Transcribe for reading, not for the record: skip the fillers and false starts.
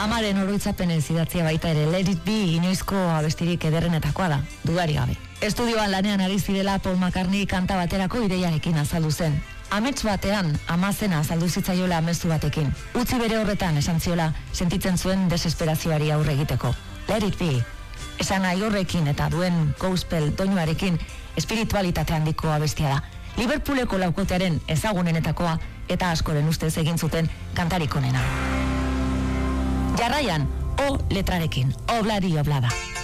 Amaren oroitzapenez idatzia baita ere, Let It Be inoizko abestirik ederrenetakoa da, dudari gabe. Estudioan lanean ari zirela Paul McCartney kanta baterako ideiarekin azaldu zen. Amets batean, amazena azaldu zitzaiola amestu batekin. Utzi bere horretan esan ziola, sentitzen zuen desesperazioari aurre egiteko. Let It Be. Esan nahi horrekin eta duen gospel doinuarekin espiritualitate handiko abestia da. Liverpooleko laukotearen ezagunenetakoa eta askoren ustez egin zuten kantarik onena. Jarraian, O letrarekin, Obladi Oblada.